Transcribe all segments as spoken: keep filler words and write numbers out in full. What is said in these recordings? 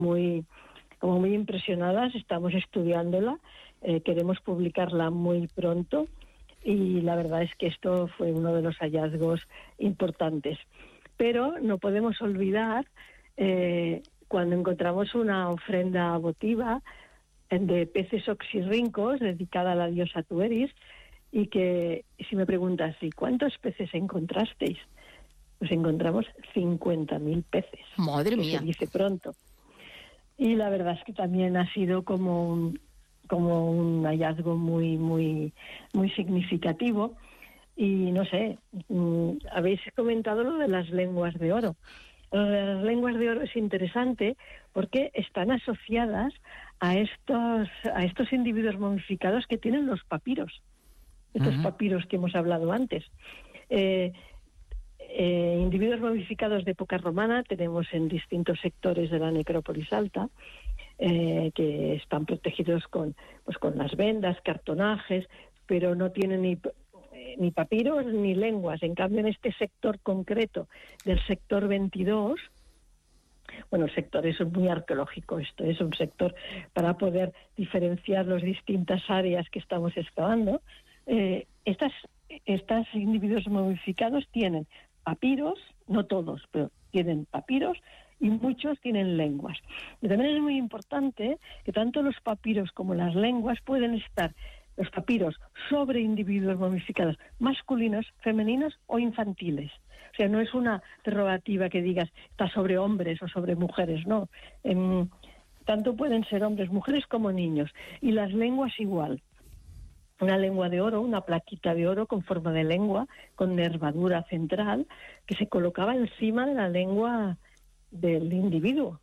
muy, como muy impresionadas, estamos estudiándola, eh, queremos publicarla muy pronto y la verdad es que esto fue uno de los hallazgos importantes. Pero no podemos olvidar eh, cuando encontramos una ofrenda votiva de peces oxirrincos dedicada a la diosa Tueris, y que si me preguntas, ¿y cuántos peces encontrasteis? Pues encontramos cincuenta mil peces. Madre mía. Se dice pronto. Y la verdad es que también ha sido como un, como un hallazgo muy, muy, muy significativo. Y no sé, mmm, habéis comentado lo de las lenguas de oro. Lo de las lenguas de oro es interesante porque están asociadas a estos, a estos individuos momificados que tienen los papiros. Estos uh-huh. papiros que hemos hablado antes. Eh, eh, individuos momificados de época romana tenemos en distintos sectores de la necrópolis alta, eh, que están protegidos con, pues, con las vendas, cartonajes, pero no tienen ni, eh, ni papiros ni lenguas. En cambio, en este sector concreto del sector veintidós, bueno, el sector es muy arqueológico, esto es un sector para poder diferenciar las distintas áreas que estamos excavando. Eh, estas, estos individuos momificados tienen papiros, no todos, pero tienen papiros y muchos tienen lenguas. Y también es muy importante que tanto los papiros como las lenguas pueden estar, los papiros, sobre individuos momificados masculinos, femeninos o infantiles. O sea, no es una prerrogativa que digas está sobre hombres o sobre mujeres, no. Eh, tanto pueden ser hombres, mujeres como niños. Y las lenguas igual. Una lengua de oro, una plaquita de oro con forma de lengua, con nervadura central, que se colocaba encima de la lengua del individuo.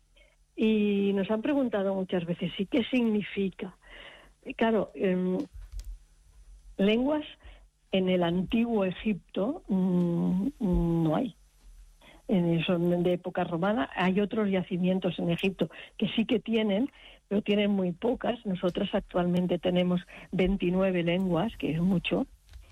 Y nos han preguntado muchas veces, ¿y qué significa? Y claro, eh, lenguas en el antiguo Egipto mmm, no hay. Eh, son de época romana. Hay otros yacimientos en Egipto que sí que tienen, pero tienen muy pocas. Nosotras actualmente tenemos veintinueve lenguas, que es mucho,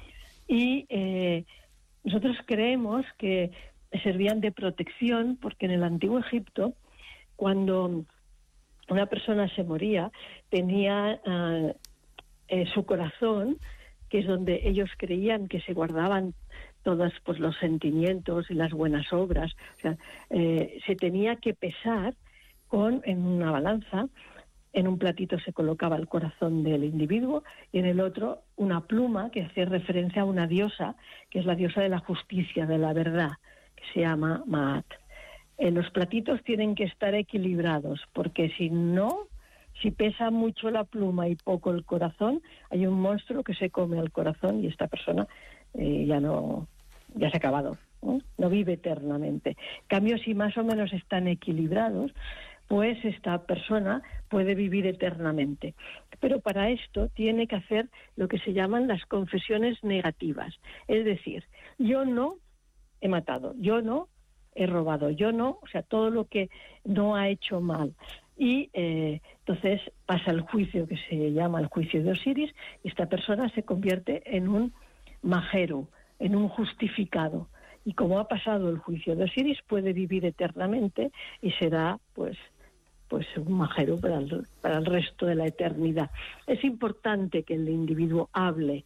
y eh, nosotros creemos que servían de protección, porque en el antiguo Egipto, cuando una persona se moría, tenía uh, eh, su corazón, que es donde ellos creían que se guardaban todos pues, los sentimientos y las buenas obras. O sea, eh, se tenía que pesar con en una balanza. En un platito se colocaba el corazón del individuo y en el otro una pluma que hacía referencia a una diosa, que es la diosa de la justicia, de la verdad, que se llama Maat. Eh, los platitos tienen que estar equilibrados, porque si no, si pesa mucho la pluma y poco el corazón, hay un monstruo que se come al corazón y esta persona eh, ya no, ya se ha acabado, ¿no? No vive eternamente. En cambio, si más o menos están equilibrados, pues esta persona puede vivir eternamente. Pero para esto tiene que hacer lo que se llaman las confesiones negativas. Es decir, yo no he matado, yo no he robado, yo no, o sea, todo lo que no ha hecho mal. Y eh, entonces pasa el juicio que se llama el juicio de Osiris y esta persona se convierte en un majeru, en un justificado. Y como ha pasado el juicio de Osiris, puede vivir eternamente y será, pues, pues un majero para el, para el resto de la eternidad. Es importante que el individuo hable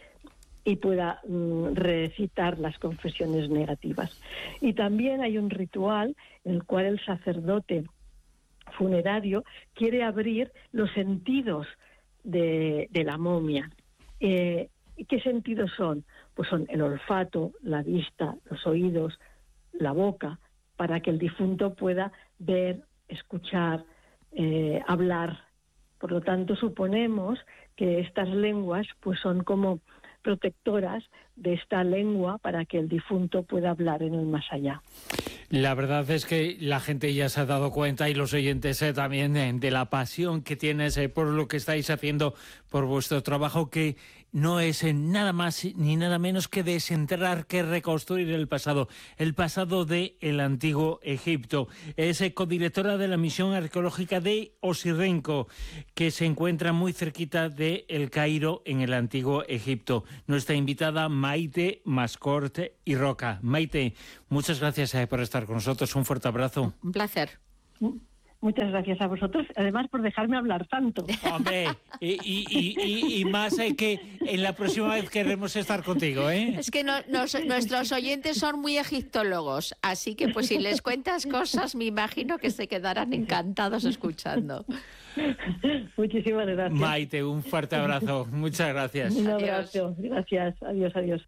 y pueda mm, recitar las confesiones negativas. Y también hay un ritual en el cual el sacerdote funerario quiere abrir los sentidos de, de la momia. Eh, ¿Y qué sentidos son? Pues son el olfato, la vista, los oídos, la boca, para que el difunto pueda ver, escuchar, eh, hablar. Por lo tanto, suponemos que estas lenguas pues son como protectoras de esta lengua para que el difunto pueda hablar en el más allá. La verdad es que la gente ya se ha dado cuenta y los oyentes eh, también eh, de la pasión que tienes eh, por lo que estáis haciendo, por vuestro trabajo, que no es eh, nada más ni nada menos que desenterrar, que reconstruir el pasado, el pasado del antiguo Egipto. Es eh, codirectora de la misión arqueológica de Oxirrinco, que se encuentra muy cerquita de El Cairo, en el antiguo Egipto. Nuestra invitada Maite Mascort y Roca. Maite, muchas gracias eh, por estar con nosotros. Un fuerte abrazo. Un placer. Muchas gracias a vosotros, además por dejarme hablar tanto. Hombre, y, y, y, y más eh, que en la próxima vez queremos estar contigo, ¿eh? Es que no, nos, nuestros oyentes son muy egiptólogos, así que pues si les cuentas cosas, me imagino que se quedarán encantados escuchando. Muchísimas gracias. Maite, un fuerte abrazo. Muchas gracias. Un abrazo. Gracias. Adiós, adiós.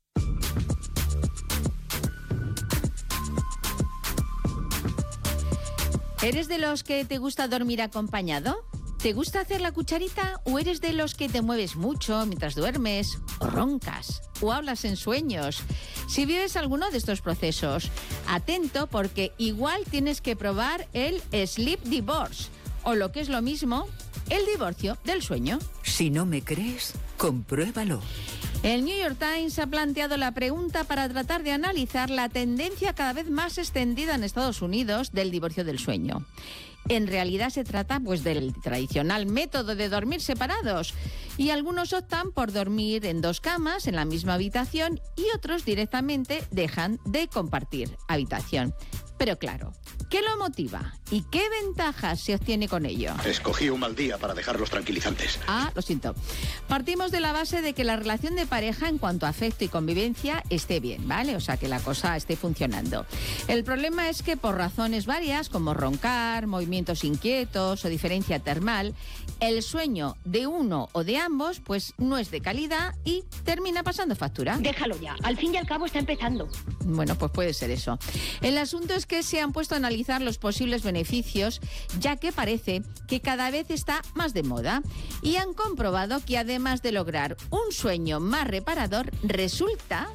¿Eres de los que te gusta dormir acompañado? ¿Te gusta hacer la cucharita o eres de los que te mueves mucho mientras duermes o roncas o hablas en sueños? Si vives alguno de estos procesos, atento porque igual tienes que probar el Sleep Divorce o lo que es lo mismo, el divorcio del sueño. Si no me crees, compruébalo. El New York Times ha planteado la pregunta para tratar de analizar la tendencia cada vez más extendida en Estados Unidos del divorcio del sueño. En realidad se trata pues del tradicional método de dormir separados y algunos optan por dormir en dos camas en la misma habitación y otros directamente dejan de compartir habitación. Pero claro, ¿qué lo motiva? ¿Y qué ventajas se obtiene con ello? Escogí un mal día para dejarlos tranquilizantes. Ah, lo siento. Partimos de la base de que la relación de pareja en cuanto a afecto y convivencia esté bien, ¿vale? O sea, que la cosa esté funcionando. El problema es que por razones varias, como roncar, movimientos inquietos o diferencia termal, el sueño de uno o de ambos pues no es de calidad y termina pasando factura. Déjalo ya, al fin y al cabo está empezando. Bueno, pues puede ser eso. El asunto es que se han puesto a analizar los posibles beneficios, ya que parece que cada vez está más de moda, y han comprobado que además de lograr un sueño más reparador, resulta,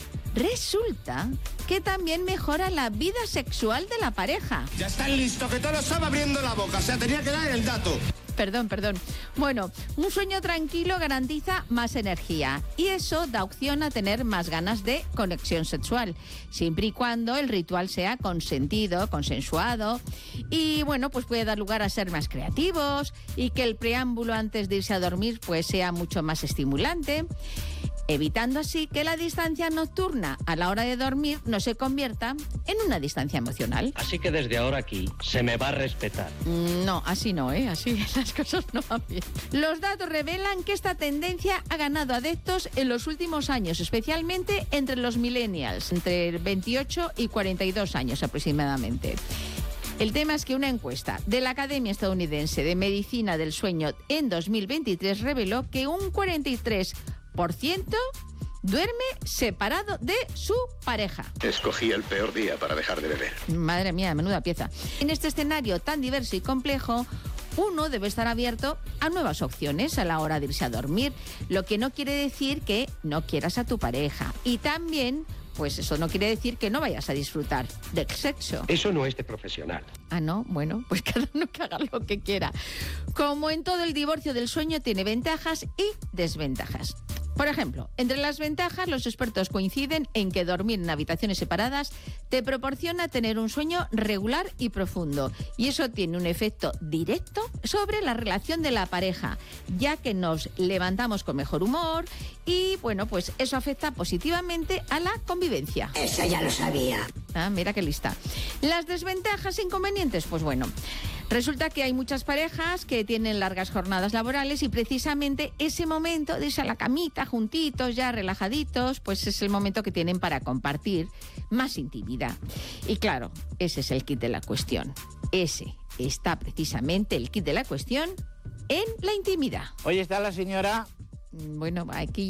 resulta que también mejora la vida sexual de la pareja. Ya están listos, que todos estaba abriendo la boca, o sea, tenía que dar el dato. Perdón, perdón. Bueno, un sueño tranquilo garantiza más energía y eso da opción a tener más ganas de conexión sexual, siempre y cuando el ritual sea consentido, consensuado y, bueno, pues puede dar lugar a ser más creativos y que el preámbulo antes de irse a dormir pues sea mucho más estimulante, evitando así que la distancia nocturna a la hora de dormir no se convierta en una distancia emocional. Así que desde ahora aquí se me va a respetar. No, así no, ¿eh? Así las cosas no van bien. Los datos revelan que esta tendencia ha ganado adeptos en los últimos años, especialmente entre los millennials, entre veintiocho y cuarenta y dos años aproximadamente. El tema es que una encuesta de la Academia Estadounidense de Medicina del Sueño en dos mil veintitrés reveló que un cuarenta y tres por ciento duerme separado de su pareja. Escogí el peor día para dejar de beber. Madre mía, menuda pieza. En este escenario tan diverso y complejo, uno debe estar abierto a nuevas opciones a la hora de irse a dormir, lo que no quiere decir que no quieras a tu pareja. Y también, pues eso no quiere decir que no vayas a disfrutar del sexo. Eso no es de profesional. Ah, no, bueno, pues cada uno que haga lo que quiera. Como en todo el divorcio del sueño, tiene ventajas y desventajas. Por ejemplo, entre las ventajas, los expertos coinciden en que dormir en habitaciones separadas te proporciona tener un sueño regular y profundo. Y eso tiene un efecto directo sobre la relación de la pareja, ya que nos levantamos con mejor humor y, bueno, pues eso afecta positivamente a la convivencia. Eso ya lo sabía. Ah, mira qué lista. Las desventajas e inconvenientes, pues bueno, resulta que hay muchas parejas que tienen largas jornadas laborales y precisamente ese momento de irse a la camita juntitos, ya relajaditos, pues es el momento que tienen para compartir más intimidad. Y claro, ese es el kit de la cuestión. Ese está precisamente el kit de la cuestión en la intimidad. Oye, está la señora... Bueno, aquí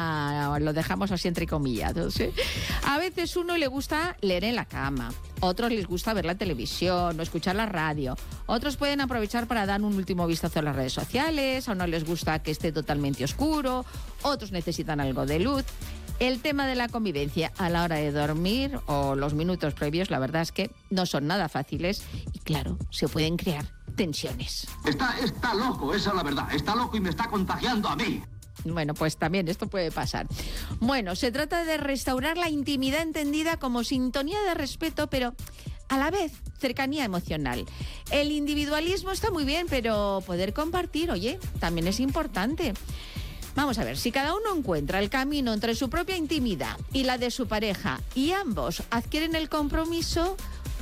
ya lo dejamos así entre comillas, ¿no? ¿Sí? A veces uno le gusta leer en la cama, otros les gusta ver la televisión o escuchar la radio, otros pueden aprovechar para dar un último vistazo a las redes sociales, a uno les gusta que esté totalmente oscuro, otros necesitan algo de luz. El tema de la convivencia a la hora de dormir o los minutos previos, la verdad es que no son nada fáciles y claro, se pueden crear tensiones. Está, está loco, esa es la verdad. Está loco y me está contagiando a mí. Bueno, pues también esto puede pasar. Bueno, se trata de restaurar la intimidad entendida como sintonía de respeto, pero a la vez cercanía emocional. El individualismo está muy bien, pero poder compartir, oye, también es importante. Vamos a ver, si cada uno encuentra el camino entre su propia intimidad y la de su pareja y ambos adquieren el compromiso,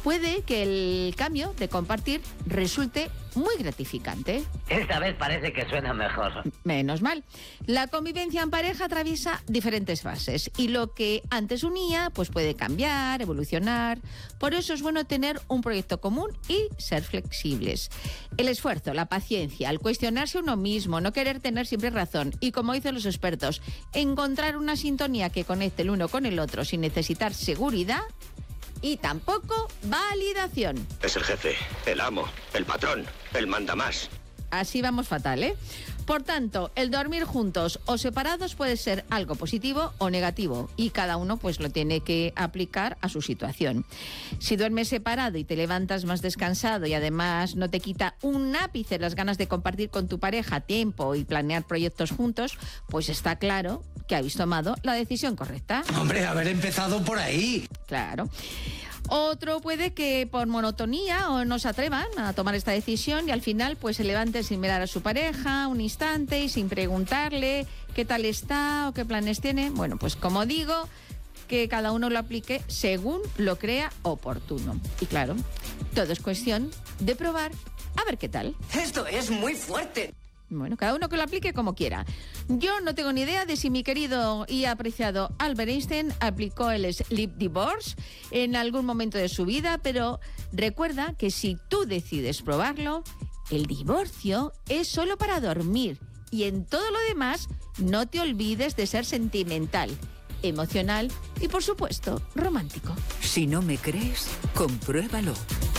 puede que el cambio de compartir resulte muy gratificante. Esta vez parece que suena mejor. Menos mal. La convivencia en pareja atraviesa diferentes fases y lo que antes unía pues puede cambiar, evolucionar. Por eso es bueno tener un proyecto común y ser flexibles. El esfuerzo, la paciencia, el cuestionarse uno mismo, no querer tener siempre razón y, como dicen los expertos, encontrar una sintonía que conecte el uno con el otro sin necesitar seguridad y tampoco validación. Es el jefe, el amo, el patrón, el mandamás. Así vamos fatal, ¿eh? Por tanto, el dormir juntos o separados puede ser algo positivo o negativo y cada uno pues lo tiene que aplicar a su situación. Si duermes separado y te levantas más descansado y además no te quita un ápice las ganas de compartir con tu pareja tiempo y planear proyectos juntos, pues está claro que habéis tomado la decisión correcta. Hombre, haber empezado por ahí. Claro. Otro puede que por monotonía o no se atrevan a tomar esta decisión y al final pues se levanten sin mirar a su pareja un instante y sin preguntarle qué tal está o qué planes tiene. Bueno, pues como digo, que cada uno lo aplique según lo crea oportuno. Y claro, todo es cuestión de probar a ver qué tal. Esto es muy fuerte. Bueno, cada uno que lo aplique como quiera. Yo no tengo ni idea de si mi querido y apreciado Albert Einstein aplicó el sleep divorce en algún momento de su vida, pero recuerda que si tú decides probarlo, el divorcio es solo para dormir y en todo lo demás no te olvides de ser sentimental, emocional y, por supuesto, romántico. Si no me crees, compruébalo.